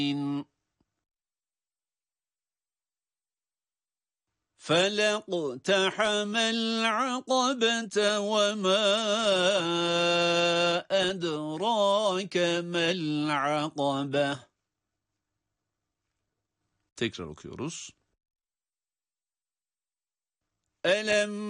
فلا اقتحم العقبة وما أدراك ما العقبة. Tekrar okuyoruz. ألم